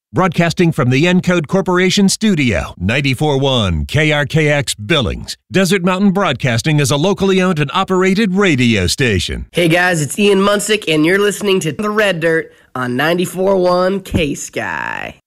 Broadcasting from the Encode Corporation studio, 94.1 KRKX Billings. Desert Mountain Broadcasting is a locally owned and operated radio station. Hey guys, it's Ian Munsick, and you're listening to The Red Dirt on 94.1 K-Sky.